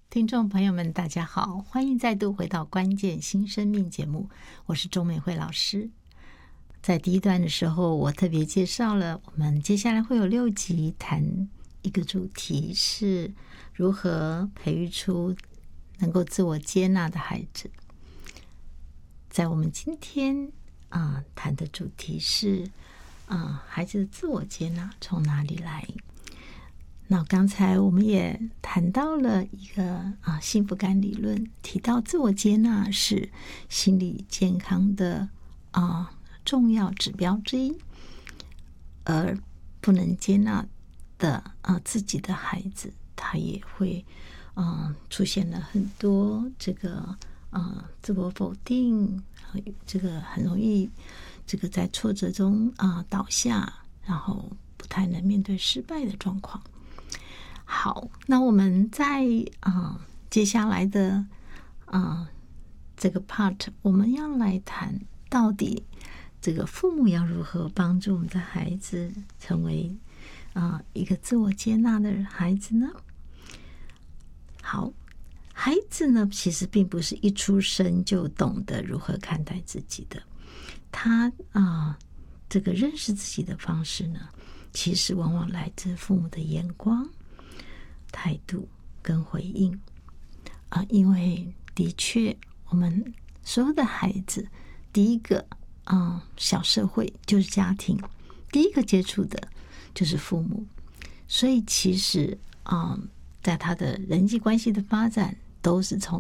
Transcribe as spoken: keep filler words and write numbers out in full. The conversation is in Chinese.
听众朋友们大家好，欢迎再度回到关键新生命节目，我是钟美惠老师。在第一段的时候，我特别介绍了我们接下来会有六集谈一个主题，是如何培育出能够自我接纳的孩子。在我们今天啊、呃、谈的主题是啊、呃、孩子的自我接纳从哪里来。那刚才我们也谈到了一个啊幸福感理论，提到自我接纳是心理健康的啊重要指标之一，而不能接纳的啊自己的孩子，他也会啊出现了很多这个啊自我否定，这个很容易这个在挫折中啊倒下，然后不太能面对失败的状况。好，那我们在啊、呃、接下来的啊、呃、这个 part， 我们要来谈到底这个父母要如何帮助我们的孩子成为啊、呃、一个自我接纳的孩子呢？好，孩子呢其实并不是一出生就懂得如何看待自己的，他啊、呃、这个认识自己的方式呢，其实往往来自父母的眼光、态度跟回应啊、呃，因为的确，我们所有的孩子，第一个啊、呃，小社会就是家庭，第一个接触的就是父母，所以其实啊、呃，在他的人际关系的发展，都是从